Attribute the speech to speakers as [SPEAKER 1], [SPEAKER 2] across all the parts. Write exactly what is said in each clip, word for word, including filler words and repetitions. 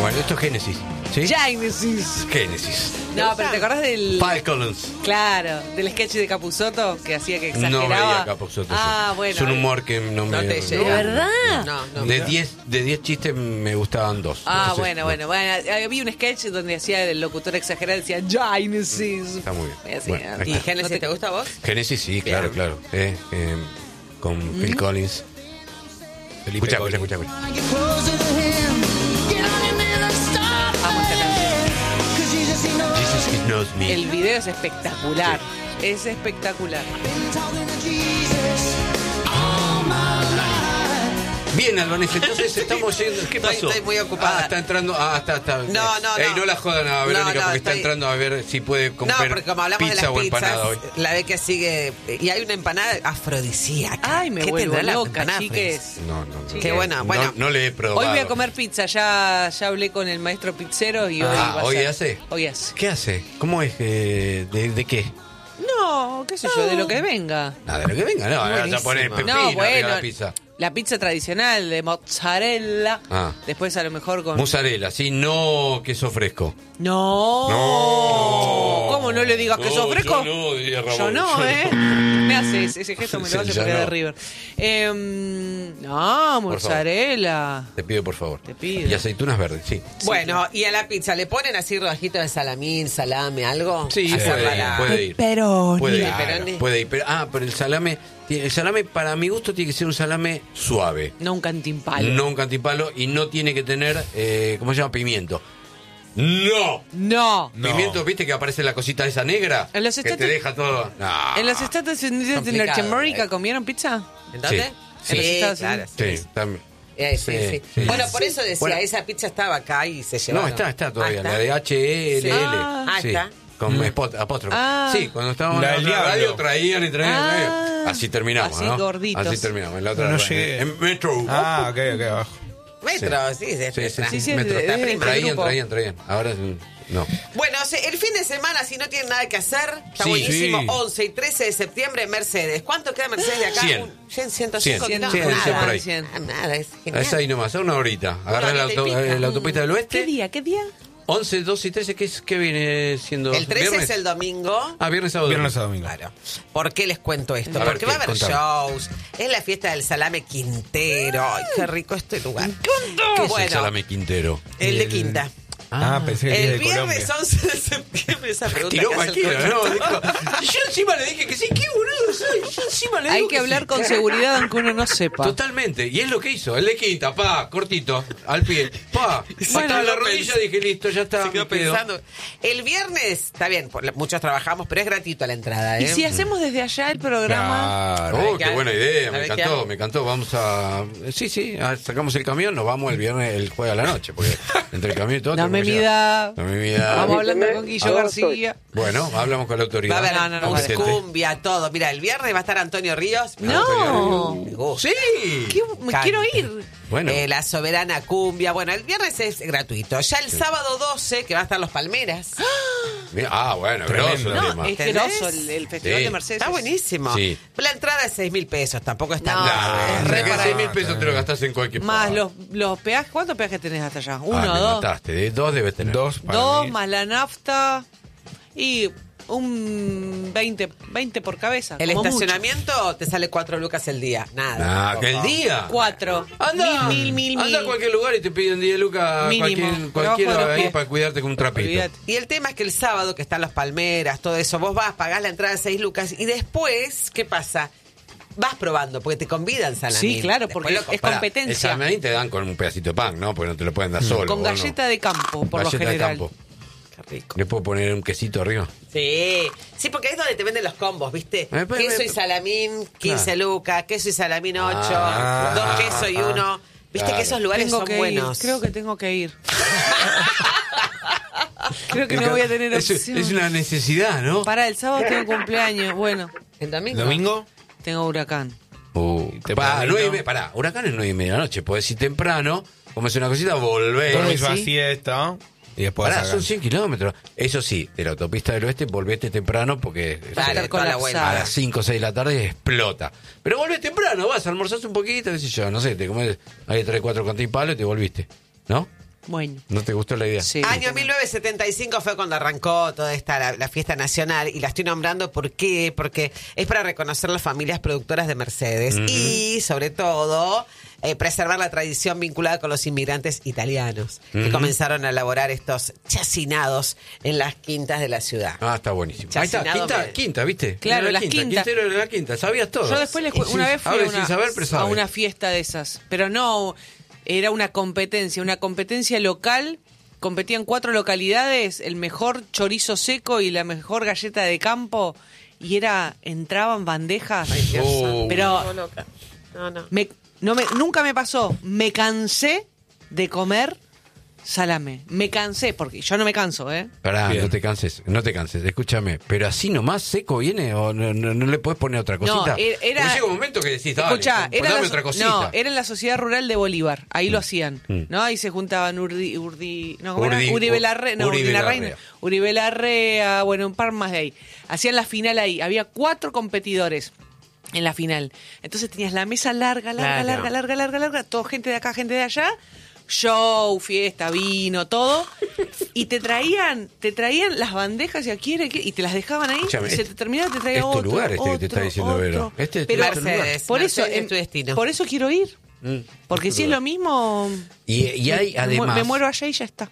[SPEAKER 1] Bueno, esto es Génesis. ¿Sí?
[SPEAKER 2] Genesis.
[SPEAKER 1] Génesis.
[SPEAKER 2] No, pero ¿te acordás del...
[SPEAKER 1] Phil Collins.
[SPEAKER 2] Claro, del sketch de Capusotto que hacía que exageraba?
[SPEAKER 1] No veía Capusotto.
[SPEAKER 2] Ah,
[SPEAKER 1] yo.
[SPEAKER 2] bueno.
[SPEAKER 1] Es un humor que no me...
[SPEAKER 3] No te
[SPEAKER 2] ¿De
[SPEAKER 3] llega.
[SPEAKER 2] verdad?
[SPEAKER 3] No, no.
[SPEAKER 1] De diez de diez chistes me gustaban dos.
[SPEAKER 2] Ah,
[SPEAKER 1] Entonces,
[SPEAKER 2] bueno,
[SPEAKER 1] no.
[SPEAKER 2] bueno, bueno. Había un sketch donde hacía el locutor exagerado, decía Genesis.
[SPEAKER 1] Está muy bien.
[SPEAKER 2] Y así,
[SPEAKER 1] Bueno, ahí
[SPEAKER 3] ¿Y
[SPEAKER 1] está.
[SPEAKER 3] Génesis
[SPEAKER 2] No te-
[SPEAKER 3] te gusta a vos?
[SPEAKER 1] Génesis, sí, claro,
[SPEAKER 3] Bien.
[SPEAKER 1] claro. Eh, eh, con Phil Collins.
[SPEAKER 4] Felipe
[SPEAKER 1] Escucha, escucha,
[SPEAKER 4] Collins.
[SPEAKER 1] escucha, escucha.
[SPEAKER 2] Amo esta canción.
[SPEAKER 1] Jesus He Knows Me.
[SPEAKER 2] El video es espectacular. Es espectacular.
[SPEAKER 1] Bien, Albanese, entonces estamos yendo. ¿Qué
[SPEAKER 3] Estoy-
[SPEAKER 1] pasó?
[SPEAKER 3] estoy muy ocupada.
[SPEAKER 1] Ah, está entrando. Ah, está, está.
[SPEAKER 3] No, no,
[SPEAKER 1] Ey,
[SPEAKER 3] no.
[SPEAKER 1] no la jodan a Verónica
[SPEAKER 3] No, no,
[SPEAKER 1] porque está
[SPEAKER 3] estoy-
[SPEAKER 1] entrando a ver si puede
[SPEAKER 3] No,
[SPEAKER 1] comer
[SPEAKER 3] porque como hablamos
[SPEAKER 1] pizza
[SPEAKER 3] de
[SPEAKER 1] o
[SPEAKER 3] las
[SPEAKER 1] empanada
[SPEAKER 3] pizzas,
[SPEAKER 1] hoy.
[SPEAKER 3] la ve que sigue... Y hay una empanada afrodisíaca.
[SPEAKER 2] Ay, me
[SPEAKER 3] ¿Qué
[SPEAKER 2] vuelvo
[SPEAKER 3] tendrá la
[SPEAKER 2] loca,
[SPEAKER 3] empanada
[SPEAKER 2] chiques.
[SPEAKER 3] afrodisíaca?
[SPEAKER 1] No, no, no.
[SPEAKER 3] Qué buena,
[SPEAKER 1] No,
[SPEAKER 3] bueno.
[SPEAKER 1] no le he probado.
[SPEAKER 2] Hoy voy a comer pizza. Ya, ya hablé con el maestro pizzero y hoy
[SPEAKER 1] Ah,
[SPEAKER 2] va a
[SPEAKER 1] ¿hoy
[SPEAKER 2] ser-
[SPEAKER 1] hace?
[SPEAKER 2] Hoy hace.
[SPEAKER 1] ¿Qué hace? ¿Cómo es? eh, de, ¿De qué?
[SPEAKER 2] No, qué sé yo, de lo que venga.
[SPEAKER 1] Nada, de lo que venga, no. Vas a poner
[SPEAKER 3] Buenísimo.
[SPEAKER 1] pepino
[SPEAKER 2] No,
[SPEAKER 1] arriba de
[SPEAKER 2] bueno,
[SPEAKER 1] la pizza.
[SPEAKER 2] la pizza tradicional de mozzarella.
[SPEAKER 1] Ah.
[SPEAKER 2] Después a lo mejor con...
[SPEAKER 1] Mozzarella, sí, no queso fresco.
[SPEAKER 2] No.
[SPEAKER 1] No.
[SPEAKER 2] ¿Cómo no le digas que sos
[SPEAKER 1] No,
[SPEAKER 2] fresco?
[SPEAKER 1] yo no, diría Ramón,
[SPEAKER 2] Yo no,
[SPEAKER 1] yo
[SPEAKER 2] ¿eh?
[SPEAKER 1] no.
[SPEAKER 2] Me hace ese, ese gesto, me lo
[SPEAKER 1] Sí,
[SPEAKER 2] hace
[SPEAKER 1] ya
[SPEAKER 2] porque es de
[SPEAKER 1] no.
[SPEAKER 2] River. Eh, no, mozzarella.
[SPEAKER 1] Te pido, por favor.
[SPEAKER 2] Te pido.
[SPEAKER 1] Y aceitunas verdes, sí.
[SPEAKER 3] Bueno, y a la pizza, ¿le ponen así rodajitos de salamín, salame, algo?
[SPEAKER 1] Sí,
[SPEAKER 3] Hacerla
[SPEAKER 1] puede,
[SPEAKER 3] la-
[SPEAKER 1] puede ir.
[SPEAKER 2] Pepperoni.
[SPEAKER 1] Puede ir,
[SPEAKER 3] Pepperoni.
[SPEAKER 1] puede ir. Pero, ah, pero el salame, el salame para mi gusto tiene que ser un salame suave.
[SPEAKER 2] No un cantimpalo.
[SPEAKER 1] No un cantipalo y no tiene que tener, eh, ¿cómo se llama? Pimiento. ¡No!
[SPEAKER 2] No.
[SPEAKER 4] No.
[SPEAKER 1] Pimiento, ¿viste que aparece la cosita esa negra?
[SPEAKER 2] En los
[SPEAKER 1] que
[SPEAKER 2] Estados-
[SPEAKER 1] te deja todo... No.
[SPEAKER 2] ¿En los Estados Unidos de
[SPEAKER 3] Complicado,
[SPEAKER 2] Norteamérica
[SPEAKER 3] eh.
[SPEAKER 2] comieron pizza?
[SPEAKER 3] ¿En dónde?
[SPEAKER 1] Sí,
[SPEAKER 3] Sí,
[SPEAKER 2] En los Estados
[SPEAKER 3] claro.
[SPEAKER 2] Unidos.
[SPEAKER 1] Sí,
[SPEAKER 3] Sí,
[SPEAKER 1] también.
[SPEAKER 3] Eh, sí,
[SPEAKER 1] Sí,
[SPEAKER 3] sí.
[SPEAKER 1] sí.
[SPEAKER 3] Bueno, por eso decía,
[SPEAKER 1] Bueno.
[SPEAKER 3] esa pizza estaba acá y se llevaba.
[SPEAKER 1] No, está, está todavía.
[SPEAKER 3] Ah,
[SPEAKER 1] La de H E L L.
[SPEAKER 3] Sí. Ah,
[SPEAKER 1] Sí,
[SPEAKER 3] está.
[SPEAKER 1] con spot, apóstrofe.
[SPEAKER 2] Ah.
[SPEAKER 1] Sí, cuando estábamos
[SPEAKER 4] La
[SPEAKER 1] en
[SPEAKER 4] del
[SPEAKER 1] la otra radio
[SPEAKER 4] diablo.
[SPEAKER 1] traían y traían,
[SPEAKER 2] Ah.
[SPEAKER 1] traían. Así terminamos,
[SPEAKER 2] Así
[SPEAKER 1] ¿no?
[SPEAKER 2] gorditos.
[SPEAKER 1] Así terminamos. En la otra
[SPEAKER 4] Pero no
[SPEAKER 1] radio.
[SPEAKER 4] llegué.
[SPEAKER 1] En Metro.
[SPEAKER 4] Ah, ok, ok, abajo.
[SPEAKER 3] Metro, sí, sí,
[SPEAKER 1] Sí, sí, sí,
[SPEAKER 2] sí,
[SPEAKER 1] Metro.
[SPEAKER 2] de- de- de- del
[SPEAKER 1] traían,
[SPEAKER 2] grupo.
[SPEAKER 1] traían, traían. Ahora mm, no.
[SPEAKER 3] Bueno, o sea, el fin de semana, si no tienen nada que hacer, está
[SPEAKER 1] Sí.
[SPEAKER 3] buenísimo.
[SPEAKER 4] Sí.
[SPEAKER 3] once y trece de septiembre, Mercedes. ¿Cuánto queda Mercedes de acá?
[SPEAKER 1] cien.
[SPEAKER 3] Un- cien, ciento cinco
[SPEAKER 1] cien,
[SPEAKER 3] kilómetros.
[SPEAKER 1] cien, cien por ahí.
[SPEAKER 2] cien.
[SPEAKER 3] Ah, nada, es genial.
[SPEAKER 1] Es ahí nomás, a una horita. Agarrar la,
[SPEAKER 3] horita y
[SPEAKER 1] auto-
[SPEAKER 3] pica.
[SPEAKER 1] eh, la autopista del oeste.
[SPEAKER 2] ¿Qué día? ¿Qué día?
[SPEAKER 1] once, doce y trece, ¿qué, es, qué viene siendo?
[SPEAKER 3] El trece
[SPEAKER 1] ¿Viernes?
[SPEAKER 3] es el domingo.
[SPEAKER 1] Ah, viernes, sábado.
[SPEAKER 4] Viernes a domingo.
[SPEAKER 3] Claro. ¿Por qué les cuento esto?
[SPEAKER 1] A ver,
[SPEAKER 3] Porque
[SPEAKER 1] ¿qué?
[SPEAKER 3] va a haber
[SPEAKER 1] Contame.
[SPEAKER 3] shows. Es la fiesta del salame Quintero. Ay, qué rico este lugar.
[SPEAKER 1] ¿Qué es
[SPEAKER 3] Bueno,
[SPEAKER 1] el salame Quintero?
[SPEAKER 3] el de
[SPEAKER 4] El-
[SPEAKER 3] Quinta.
[SPEAKER 4] Ah, pensé que era
[SPEAKER 3] El
[SPEAKER 4] de
[SPEAKER 3] viernes
[SPEAKER 4] Colombia.
[SPEAKER 3] once de septiembre, esa pregunta
[SPEAKER 1] Tiró
[SPEAKER 3] que hace el
[SPEAKER 1] cualquiera, ¿no?
[SPEAKER 3] conductor.
[SPEAKER 1] Dijo, yo encima le dije que sí, qué boludo soy. Yo encima le
[SPEAKER 2] Hay
[SPEAKER 1] digo
[SPEAKER 2] que hablar
[SPEAKER 1] sí.
[SPEAKER 2] con seguridad aunque uno no sepa.
[SPEAKER 1] Totalmente, y es lo que hizo, el de Quinta, pa, cortito, al pie, pa, patada la
[SPEAKER 3] lo
[SPEAKER 1] rodilla,
[SPEAKER 3] pensé.
[SPEAKER 1] dije, listo, ya está,
[SPEAKER 3] Se quedó
[SPEAKER 1] me quedo.
[SPEAKER 3] pensando. El viernes, está bien, por la- muchos trabajamos, pero es gratuito la entrada, ¿eh?
[SPEAKER 2] Y si hacemos desde allá el programa...
[SPEAKER 4] Claro.
[SPEAKER 1] Oh,
[SPEAKER 3] ¿Sabe
[SPEAKER 1] qué
[SPEAKER 3] qué?
[SPEAKER 1] buena idea, me
[SPEAKER 3] ¿Sabe qué
[SPEAKER 1] encantó,
[SPEAKER 3] hago?
[SPEAKER 1] me encantó, vamos a... Sí, sí, a- sacamos el camión, nos vamos el viernes, el jueves a la noche, porque entre el camión y todo...
[SPEAKER 2] Dame
[SPEAKER 1] tenemos
[SPEAKER 2] mi
[SPEAKER 1] que
[SPEAKER 2] edad.
[SPEAKER 1] llegar. Dame mi edad.
[SPEAKER 2] Vamos hablando con Guillo García.
[SPEAKER 1] Bueno, hablamos con la
[SPEAKER 3] Va
[SPEAKER 1] autoridad.
[SPEAKER 3] a haber
[SPEAKER 2] No, no, no,
[SPEAKER 3] música,
[SPEAKER 1] competente.
[SPEAKER 3] cumbia, todo. Mira, el viernes va a estar Antonio Ríos.
[SPEAKER 2] No.
[SPEAKER 3] Me gusta.
[SPEAKER 1] Sí.
[SPEAKER 2] ¿Qué- me
[SPEAKER 3] Canta.
[SPEAKER 2] quiero ir.
[SPEAKER 1] Bueno.
[SPEAKER 3] Eh, la Soberana Cumbia. Bueno, el viernes es gratuito. Ya el sábado doce, que va a estar Los Palmeras.
[SPEAKER 1] Mira, ah, bueno,
[SPEAKER 4] Tremendo.
[SPEAKER 1] grosso el
[SPEAKER 2] No,
[SPEAKER 1] tema.
[SPEAKER 2] es
[SPEAKER 3] ¿Entendés?
[SPEAKER 2] grosso el, el Festival
[SPEAKER 1] Sí.
[SPEAKER 2] de Mercedes.
[SPEAKER 3] Está buenísimo.
[SPEAKER 1] Sí.
[SPEAKER 3] La entrada es seis mil pesos, tampoco está
[SPEAKER 2] No,
[SPEAKER 3] nada.
[SPEAKER 2] es re
[SPEAKER 1] que
[SPEAKER 2] para-
[SPEAKER 1] seis mil pesos te lo gastas en cualquier
[SPEAKER 2] Más
[SPEAKER 1] parte.
[SPEAKER 2] los, los peajes. ¿Cuántos peajes tenés hasta allá? Uno,
[SPEAKER 1] Ah, me
[SPEAKER 2] dos.
[SPEAKER 1] mataste, de dos debes tener.
[SPEAKER 4] Dos para
[SPEAKER 2] Dos
[SPEAKER 4] mí.
[SPEAKER 2] más la nafta y un veinte, veinte por cabeza.
[SPEAKER 3] El
[SPEAKER 2] como
[SPEAKER 3] estacionamiento te sale cuatro lucas el día. Nada.
[SPEAKER 1] Ah, que el día.
[SPEAKER 2] mucho. Cuatro.
[SPEAKER 1] Anda,
[SPEAKER 2] Mil, mil, mil,
[SPEAKER 1] anda a
[SPEAKER 2] mil.
[SPEAKER 1] cualquier lugar y te piden diez lucas
[SPEAKER 2] Mínimo.
[SPEAKER 1] cualquier,
[SPEAKER 2] Por abajo de
[SPEAKER 1] cualquiera
[SPEAKER 2] los
[SPEAKER 1] ahí
[SPEAKER 2] pies.
[SPEAKER 1] para cuidarte con un trapito.
[SPEAKER 2] Olvídate.
[SPEAKER 3] Y el tema es que el sábado, que están Los Palmeras, todo eso, vos vas, pagás la entrada de seis lucas y después, ¿qué pasa? Vas probando, porque te convidan salamín.
[SPEAKER 2] Sí, claro,
[SPEAKER 3] Después
[SPEAKER 2] porque
[SPEAKER 3] lo
[SPEAKER 2] es
[SPEAKER 3] compras.
[SPEAKER 1] Pará,
[SPEAKER 2] competencia.
[SPEAKER 1] El salmín te dan con un pedacito de pan, ¿no? Porque no te lo pueden dar solo.
[SPEAKER 2] Con
[SPEAKER 1] ¿o no?
[SPEAKER 2] galleta de campo, por
[SPEAKER 1] Galleta
[SPEAKER 2] lo general.
[SPEAKER 1] de campo.
[SPEAKER 3] Qué rico.
[SPEAKER 1] ¿Le puedo poner un quesito arriba?
[SPEAKER 3] Sí, sí, porque ahí es donde te venden los combos, ¿viste?
[SPEAKER 1] Eh, pues,
[SPEAKER 3] queso
[SPEAKER 1] eh,
[SPEAKER 3] y salamín, quince
[SPEAKER 1] claro.
[SPEAKER 3] lucas, queso y salamín ocho,
[SPEAKER 1] Ah,
[SPEAKER 3] dos
[SPEAKER 1] ah,
[SPEAKER 3] quesos y
[SPEAKER 1] ah.
[SPEAKER 3] uno. ¿Viste
[SPEAKER 1] Claro.
[SPEAKER 3] que esos lugares
[SPEAKER 2] Tengo
[SPEAKER 3] son
[SPEAKER 2] que
[SPEAKER 3] buenos?
[SPEAKER 2] ir. Creo que tengo que ir. Creo que no voy a tener
[SPEAKER 1] es,
[SPEAKER 2] opción.
[SPEAKER 1] es una necesidad, ¿no?
[SPEAKER 2] Para el sábado tengo cumpleaños. Bueno,
[SPEAKER 3] ¿El domingo?
[SPEAKER 4] ¿Domingo?
[SPEAKER 2] tengo huracán.
[SPEAKER 1] Uh,
[SPEAKER 4] Te
[SPEAKER 1] pará,
[SPEAKER 4] permito.
[SPEAKER 1] nueve y me- pará, huracán es nueve y media de la noche. Podés ir temprano, comes una cosita, volvés.
[SPEAKER 4] Dormís
[SPEAKER 2] sí.
[SPEAKER 4] una siesta y después
[SPEAKER 1] Pará,
[SPEAKER 4] acá.
[SPEAKER 1] son cien kilómetros. Eso sí, de la autopista del oeste, volvete temprano porque
[SPEAKER 3] Dale,
[SPEAKER 1] este,
[SPEAKER 3] toda la
[SPEAKER 1] a
[SPEAKER 3] vuelta.
[SPEAKER 1] las cinco o seis de la tarde explota. Pero volvés temprano, vas, almorzás un poquito, qué sé yo, no sé, te comes ahí tres, cuatro cantimpalos y te volviste. ¿No?
[SPEAKER 2] Bueno.
[SPEAKER 1] ¿No te gustó la idea?
[SPEAKER 2] Sí.
[SPEAKER 3] Año mil novecientos setenta y cinco fue cuando arrancó toda esta la, la fiesta nacional y la estoy nombrando ¿por qué? Porque es para reconocer las familias productoras de Mercedes uh-huh. y sobre todo eh, preservar la tradición vinculada con los inmigrantes italianos uh-huh. que comenzaron a elaborar estos chacinados en las quintas de la ciudad.
[SPEAKER 1] Ah, está buenísimo. Ahí está, quinta, me... quinta, ¿viste?
[SPEAKER 2] Claro,
[SPEAKER 1] la
[SPEAKER 2] las
[SPEAKER 1] quinta.
[SPEAKER 2] quintas.
[SPEAKER 1] Quintero de la quinta, sabías todo.
[SPEAKER 2] Yo después les cu- una vez fui a, una,
[SPEAKER 1] saber,
[SPEAKER 2] a una fiesta de esas, pero no, era una competencia, una competencia local. Competían cuatro localidades, el mejor chorizo seco y la mejor galleta de campo, y era, entraban bandejas.
[SPEAKER 3] Ay, Dios
[SPEAKER 1] Oh.
[SPEAKER 3] santo.
[SPEAKER 2] Pero
[SPEAKER 3] no, no.
[SPEAKER 2] me, no me, nunca me pasó, me cansé de comer salame, me cansé, porque yo no me canso, ¿eh?
[SPEAKER 1] Pará,
[SPEAKER 4] Bien.
[SPEAKER 1] no te canses, no te canses, escúchame, pero así nomás seco viene o no, no, no le puedes poner otra cosita.
[SPEAKER 2] No, era-
[SPEAKER 1] Porque llega un momento que decís, dale,
[SPEAKER 2] Escuchá, era
[SPEAKER 1] poname
[SPEAKER 2] la,
[SPEAKER 1] otra cosita.
[SPEAKER 2] no, era en la Sociedad Rural de Bolívar, ahí lo hacían,
[SPEAKER 1] Mm.
[SPEAKER 2] ¿no? Ahí se juntaban Urdi, Urdi, no, ¿cómo era?
[SPEAKER 1] Urdi-
[SPEAKER 2] Uribe Larrea, no,
[SPEAKER 1] Uribe
[SPEAKER 2] Uribe
[SPEAKER 1] Larrea.
[SPEAKER 2] Larrea, Uribe Larrea, bueno, un par más de ahí. Hacían la final ahí, había cuatro competidores en la final. Entonces tenías la mesa larga, larga,
[SPEAKER 3] Claro.
[SPEAKER 2] larga, larga, larga, larga, todo gente de acá, gente de allá. Show, fiesta, vino, todo. Y te traían, te traían las bandejas y aquí era, y te las dejaban ahí.
[SPEAKER 1] Escúchame,
[SPEAKER 2] y se
[SPEAKER 1] es-
[SPEAKER 2] te terminaba, te traía
[SPEAKER 1] es tu
[SPEAKER 2] otro,
[SPEAKER 1] lugar este que te está
[SPEAKER 2] otro,
[SPEAKER 1] diciendo
[SPEAKER 2] otro.
[SPEAKER 1] Vero. Este es tu-
[SPEAKER 2] Pero-
[SPEAKER 1] es tu lugar.
[SPEAKER 3] Mercedes,
[SPEAKER 2] Por eso,
[SPEAKER 3] Mercedes
[SPEAKER 2] em,
[SPEAKER 3] es tu destino.
[SPEAKER 2] por eso quiero ir.
[SPEAKER 1] Mm,
[SPEAKER 2] Porque
[SPEAKER 1] es tu
[SPEAKER 2] si es
[SPEAKER 1] lugar.
[SPEAKER 2] lo mismo,
[SPEAKER 1] Y, y hay
[SPEAKER 2] me,
[SPEAKER 1] además...
[SPEAKER 2] me muero allá y ya está.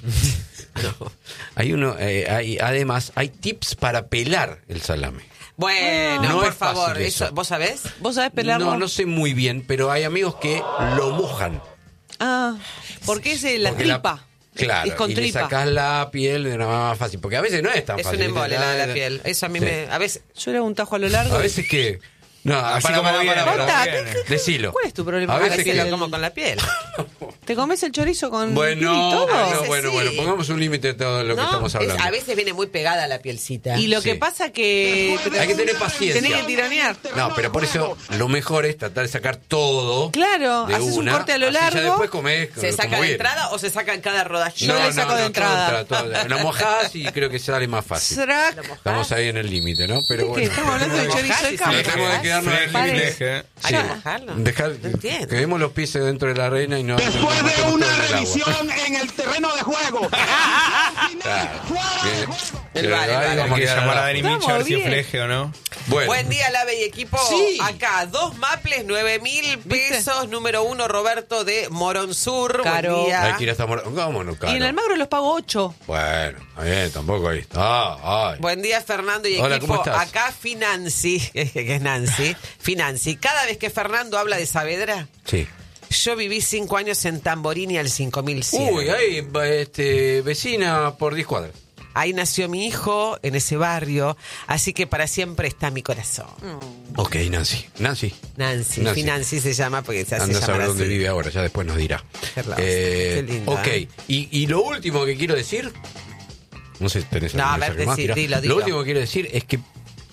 [SPEAKER 1] No, hay uno, eh, hay, además, hay tips para pelar el salame.
[SPEAKER 3] Bueno,
[SPEAKER 1] No
[SPEAKER 3] por
[SPEAKER 1] es fácil
[SPEAKER 3] favor,
[SPEAKER 1] eso.
[SPEAKER 3] eso, ¿vos sabés?
[SPEAKER 2] ¿Vos sabés pelarlo?
[SPEAKER 1] No, no sé muy bien, pero hay amigos que lo mojan.
[SPEAKER 2] Ah, porque es eh, la
[SPEAKER 1] Porque la-
[SPEAKER 2] tripa.
[SPEAKER 1] Claro,
[SPEAKER 2] es con
[SPEAKER 1] y le
[SPEAKER 2] tripa.
[SPEAKER 1] sacás la piel de una manera más fácil, porque a veces no es tan
[SPEAKER 3] Es
[SPEAKER 1] fácil.
[SPEAKER 3] un embole la de la
[SPEAKER 1] Sí.
[SPEAKER 3] piel. Eso a mí
[SPEAKER 1] Sí.
[SPEAKER 3] me... A veces...
[SPEAKER 2] Yo le hago un tajo a lo largo.
[SPEAKER 1] A veces que... No,
[SPEAKER 4] Así
[SPEAKER 1] para,
[SPEAKER 4] como
[SPEAKER 1] para,
[SPEAKER 4] viene,
[SPEAKER 1] para, para.
[SPEAKER 2] Basta,
[SPEAKER 4] viene.
[SPEAKER 2] ¿qué- qué-
[SPEAKER 1] Decilo.
[SPEAKER 2] ¿Cuál es tu problema?
[SPEAKER 1] A
[SPEAKER 3] A
[SPEAKER 1] veces
[SPEAKER 3] veces
[SPEAKER 1] que-
[SPEAKER 3] lo como con la piel.
[SPEAKER 2] ¿Te comes el chorizo con
[SPEAKER 1] Bueno,
[SPEAKER 2] y todo?
[SPEAKER 3] A
[SPEAKER 1] bueno,
[SPEAKER 3] veces
[SPEAKER 1] bueno,
[SPEAKER 3] sí.
[SPEAKER 1] bueno, pongamos un límite a todo lo que
[SPEAKER 3] ¿No?
[SPEAKER 1] estamos
[SPEAKER 3] Es-
[SPEAKER 1] hablando.
[SPEAKER 3] a veces viene muy pegada la pielcita.
[SPEAKER 2] Y lo
[SPEAKER 1] Sí.
[SPEAKER 2] que pasa que...
[SPEAKER 1] Hay que tener paciencia.
[SPEAKER 2] Tenés que tironear.
[SPEAKER 1] No, pero por eso lo mejor es tratar de sacar todo.
[SPEAKER 2] Claro,
[SPEAKER 1] de
[SPEAKER 2] haces un
[SPEAKER 1] una,
[SPEAKER 2] corte a lo
[SPEAKER 1] así
[SPEAKER 2] largo.
[SPEAKER 1] ya después comés
[SPEAKER 3] ¿Se
[SPEAKER 1] como
[SPEAKER 3] saca de
[SPEAKER 1] viene.
[SPEAKER 3] entrada o se saca en cada rodajito?
[SPEAKER 2] Yo le saco de entrada.
[SPEAKER 1] todo, todo. Lo mojás y creo que sale más fácil.
[SPEAKER 2] Srac.
[SPEAKER 1] Estamos ahí en el límite, ¿no? Pero
[SPEAKER 2] ¿Qué?
[SPEAKER 1] bueno.
[SPEAKER 2] Estamos hablando de
[SPEAKER 3] ¿Lo
[SPEAKER 2] chorizo
[SPEAKER 3] mojás
[SPEAKER 2] de
[SPEAKER 3] y
[SPEAKER 2] campo.
[SPEAKER 3] se
[SPEAKER 1] Tenemos que quedarnos
[SPEAKER 4] Fleje,
[SPEAKER 1] aquí.
[SPEAKER 4] fleje.
[SPEAKER 3] Hay
[SPEAKER 2] Ya.
[SPEAKER 3] que mojarlo.
[SPEAKER 1] Dejar,
[SPEAKER 3] No entiendo.
[SPEAKER 1] que demos los pies dentro de la arena y no.
[SPEAKER 5] Después
[SPEAKER 1] no nos
[SPEAKER 5] de
[SPEAKER 1] metemos
[SPEAKER 5] una
[SPEAKER 1] todo en el agua.
[SPEAKER 5] revisión en el terreno de juego.
[SPEAKER 1] Claro. Bien.
[SPEAKER 3] El
[SPEAKER 1] Pero
[SPEAKER 3] vale,
[SPEAKER 1] ahí
[SPEAKER 3] vale.
[SPEAKER 1] vamos
[SPEAKER 4] Hay que
[SPEAKER 1] quedar
[SPEAKER 4] llamar a
[SPEAKER 1] abajo.
[SPEAKER 4] Dani Mitch a ver si es
[SPEAKER 2] bien.
[SPEAKER 4] fleje o no.
[SPEAKER 1] Bueno.
[SPEAKER 3] Buen día, Lave y equipo.
[SPEAKER 1] Sí.
[SPEAKER 3] Acá, dos maples, nueve mil pesos. Número uno, Roberto de Moronsur.
[SPEAKER 2] Caro.
[SPEAKER 3] Buen día.
[SPEAKER 1] Hay que ir hasta Mor- Vámonos, caro.
[SPEAKER 2] Y en Almagro los pago ocho.
[SPEAKER 1] Bueno, está bien, tampoco ahí. Ah, ay.
[SPEAKER 3] Buen día, Fernando y
[SPEAKER 1] Hola,
[SPEAKER 3] equipo.
[SPEAKER 1] ¿cómo estás?
[SPEAKER 3] Acá, Finanzi, que es Nancy. Finanzi. Cada vez que Fernando habla de Saavedra,
[SPEAKER 1] Sí.
[SPEAKER 3] yo viví cinco años en Tamborini al cinco mil cien.
[SPEAKER 1] Uy, ahí, este, vecina por diez cuadras.
[SPEAKER 3] Ahí nació mi hijo, en ese barrio, así que para siempre está mi corazón.
[SPEAKER 1] Ok, Nancy. Nancy.
[SPEAKER 3] Nancy,
[SPEAKER 1] Nancy.
[SPEAKER 3] Finanzi se llama porque se hace
[SPEAKER 1] Anda a saber
[SPEAKER 3] llamar
[SPEAKER 1] dónde
[SPEAKER 3] así.
[SPEAKER 1] vive ahora, ya después nos dirá.
[SPEAKER 3] Qué hermoso,
[SPEAKER 1] Eh,
[SPEAKER 3] qué lindo,
[SPEAKER 1] ok,
[SPEAKER 3] ¿eh?
[SPEAKER 1] y, y lo último que quiero decir, no sé si tenés
[SPEAKER 3] No,
[SPEAKER 1] algún
[SPEAKER 3] a ver,
[SPEAKER 1] mensaje más,
[SPEAKER 3] decí-
[SPEAKER 1] tirá.
[SPEAKER 3] dilo, dilo.
[SPEAKER 1] Lo último que quiero decir es que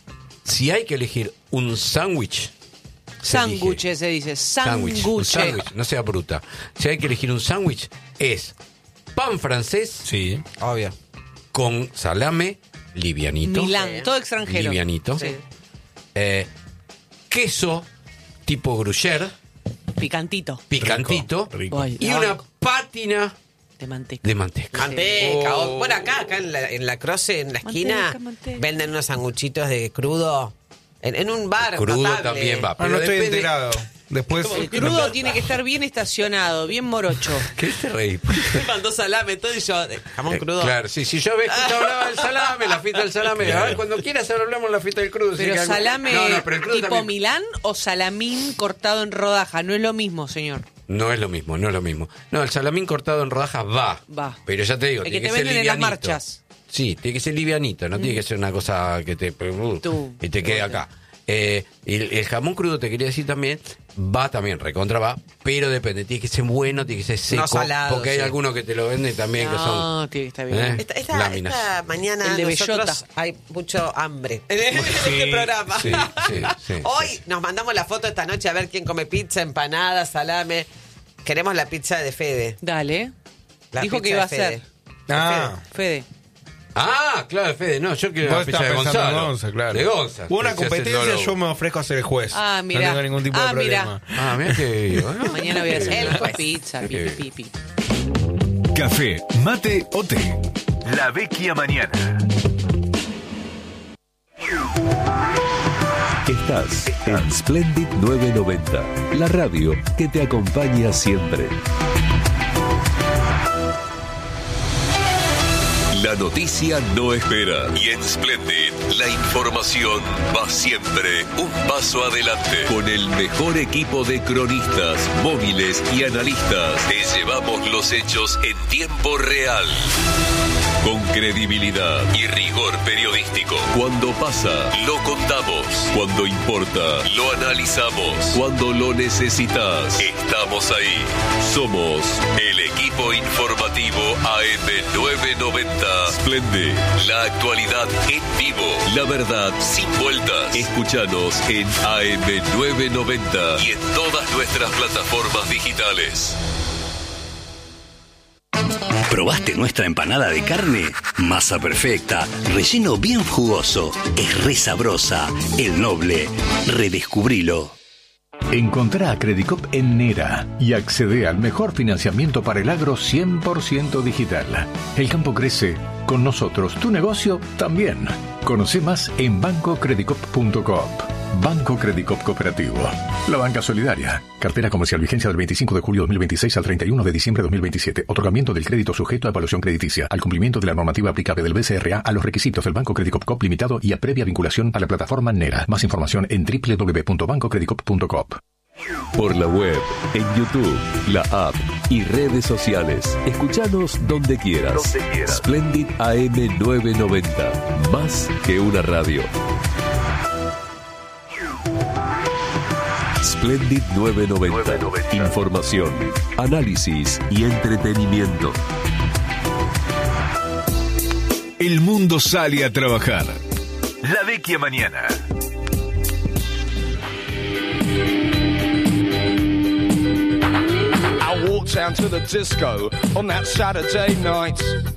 [SPEAKER 1] si hay que elegir un sándwich, se
[SPEAKER 2] Sándwich
[SPEAKER 1] elige.
[SPEAKER 2] se dice.
[SPEAKER 1] Sándwich, un
[SPEAKER 2] Sándwich.
[SPEAKER 1] sándwich, no sea bruta. Si hay que elegir un sándwich, es pan francés
[SPEAKER 4] Sí.
[SPEAKER 3] Obvio.
[SPEAKER 1] con salame livianito.
[SPEAKER 2] Milán,
[SPEAKER 3] Sí.
[SPEAKER 2] todo extranjero.
[SPEAKER 1] Livianito.
[SPEAKER 2] Sí.
[SPEAKER 1] Eh, queso tipo gruyère,
[SPEAKER 2] Picantito.
[SPEAKER 1] picantito.
[SPEAKER 4] Rico.
[SPEAKER 2] Ay,
[SPEAKER 1] Y
[SPEAKER 2] la
[SPEAKER 1] una
[SPEAKER 2] banco.
[SPEAKER 1] pátina
[SPEAKER 2] De manteca.
[SPEAKER 1] de manteca.
[SPEAKER 3] Manteca.
[SPEAKER 1] Oh.
[SPEAKER 3] o- Bueno, acá, acá en la, en la Croce, en la esquina,
[SPEAKER 2] Manteca, manteca.
[SPEAKER 3] venden unos sanguchitos de crudo. En, en un bar.
[SPEAKER 1] Crudo
[SPEAKER 3] notable.
[SPEAKER 1] también va.
[SPEAKER 4] Ah,
[SPEAKER 1] Pero
[SPEAKER 4] no estoy
[SPEAKER 1] depende-
[SPEAKER 4] enterado. Después.
[SPEAKER 2] El crudo tiene que estar bien estacionado, bien morocho.
[SPEAKER 1] ¿Qué te reí?
[SPEAKER 3] Me mandó salame, todo y yo, eh, jamón
[SPEAKER 1] Eh,
[SPEAKER 3] crudo.
[SPEAKER 1] Claro, sí, si yo había escuchado hablar del salame, la fiesta del salame. A ver, cuando quieras ahora hablamos de la fiesta del crudo. si
[SPEAKER 2] Pero
[SPEAKER 1] hay algo-
[SPEAKER 2] salame
[SPEAKER 1] No, no, pero el crudo
[SPEAKER 2] tipo
[SPEAKER 1] también-
[SPEAKER 2] Milán o salamín cortado en rodaja, no es lo mismo, señor.
[SPEAKER 1] No es lo mismo, no es lo mismo. No, el salamín cortado en rodajas va.
[SPEAKER 2] Va.
[SPEAKER 1] Pero ya te digo,
[SPEAKER 2] El
[SPEAKER 1] tiene
[SPEAKER 2] que
[SPEAKER 1] que,
[SPEAKER 2] te
[SPEAKER 1] ser
[SPEAKER 2] venden en las
[SPEAKER 1] livianito.
[SPEAKER 2] marchas.
[SPEAKER 1] Sí, tiene que ser livianito, no tiene que ser una cosa que te uh,
[SPEAKER 2] Tú.
[SPEAKER 1] y te quede acá. Eh, el, el jamón crudo, te quería decir también, va también, recontra va, pero depende, tiene que ser bueno, tiene que ser seco,
[SPEAKER 3] No salado,
[SPEAKER 1] porque hay
[SPEAKER 3] sí.
[SPEAKER 1] algunos que te lo venden también que son...
[SPEAKER 2] No, tiene que estar bien.
[SPEAKER 1] ¿Eh?
[SPEAKER 3] Esta, esta-
[SPEAKER 1] Láminas.
[SPEAKER 3] esta mañana
[SPEAKER 2] El de
[SPEAKER 3] nosotros
[SPEAKER 2] bellota.
[SPEAKER 3] hay mucho hambre en este
[SPEAKER 4] Sí,
[SPEAKER 3] programa.
[SPEAKER 1] sí, sí, sí,
[SPEAKER 3] Hoy
[SPEAKER 1] sí.
[SPEAKER 3] nos mandamos la foto esta noche a ver quién come pizza, empanada, salame. Queremos la pizza de Fede.
[SPEAKER 2] Dale.
[SPEAKER 3] La
[SPEAKER 2] Dijo
[SPEAKER 3] pizza
[SPEAKER 2] que iba a
[SPEAKER 3] de Fede.
[SPEAKER 2] ser.
[SPEAKER 4] Ah.
[SPEAKER 2] Fede.
[SPEAKER 1] Ah, claro, Fede, no, yo quiero
[SPEAKER 4] Vos
[SPEAKER 1] la pizza de
[SPEAKER 4] estás pensando en
[SPEAKER 1] Gonzalo.
[SPEAKER 4] Gonza, claro.
[SPEAKER 1] De Gonza.
[SPEAKER 4] Hubo una
[SPEAKER 1] que se hace el
[SPEAKER 4] competencia,
[SPEAKER 1] dolo.
[SPEAKER 4] yo me ofrezco a ser el juez.
[SPEAKER 2] Ah, mira.
[SPEAKER 4] No tengo ningún tipo
[SPEAKER 2] Ah,
[SPEAKER 4] de
[SPEAKER 2] mira.
[SPEAKER 4] problema.
[SPEAKER 1] Ah, mira que...
[SPEAKER 2] Mañana voy a hacer
[SPEAKER 1] Qué
[SPEAKER 2] el
[SPEAKER 1] bien.
[SPEAKER 2] pizza,
[SPEAKER 1] Qué
[SPEAKER 2] pipi,
[SPEAKER 1] bien.
[SPEAKER 2] pipi.
[SPEAKER 6] Café, mate o té. La Vecchia Mañana.
[SPEAKER 7] Estás en Splendid novecientos noventa, la radio que te acompaña siempre. La noticia no espera y en Splendid la información va siempre un paso adelante. Con el mejor equipo de cronistas, móviles y analistas, te llevamos los hechos en tiempo real. Con credibilidad y rigor periodístico. Cuando pasa, lo contamos. Cuando importa, lo analizamos. Cuando lo necesitas, estamos ahí. Somos el equipo informativo A M novecientos noventa. Splendid, la actualidad en vivo. La verdad sin vueltas. Escúchanos en A M novecientos noventa y en todas nuestras plataformas digitales.
[SPEAKER 8] ¿Probaste nuestra empanada de carne? Masa perfecta, relleno bien jugoso, es re sabrosa. El Noble, redescubrilo.
[SPEAKER 9] Encontrá a Credicop en Nera y accede al mejor financiamiento para el agro cien por ciento digital. El campo crece, con nosotros tu negocio también. Conoce más en banco credicop punto coop. Banco Credicop Cooperativo. La banca solidaria. Cartera comercial, vigencia del veinticinco de julio de dos mil veintiséis al treinta y uno de diciembre de dos mil veintisiete. Otorgamiento del crédito sujeto a evaluación crediticia. Al cumplimiento de la normativa aplicable del B C R A a los requisitos del Banco Credicop Coop Limitado y a previa vinculación a la plataforma Nera. Más información en doble u doble u doble u punto banco credicop punto coop.
[SPEAKER 7] Por la web, en YouTube, la app y redes sociales. Escuchanos donde quieras. Donde quieras. Splendid A M novecientos noventa. Más que una radio. Splendid novecientos noventa. Información, análisis y entretenimiento.
[SPEAKER 6] El mundo sale a trabajar. La Vecchia Mañana.
[SPEAKER 5] I walked down to the disco on that Saturday night.